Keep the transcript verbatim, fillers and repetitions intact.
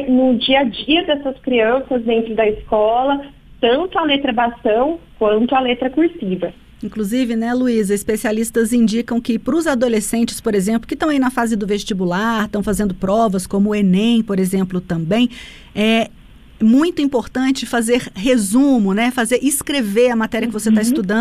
né, no dia a dia dessas crianças dentro da escola, tanto a letra bastão quanto a letra cursiva. Inclusive, né, Luísa, especialistas indicam que para os adolescentes, por exemplo, que estão aí na fase do vestibular, estão fazendo provas como o Enem, por exemplo, também, é muito importante fazer resumo, né, fazer, escrever a matéria que você está estudando.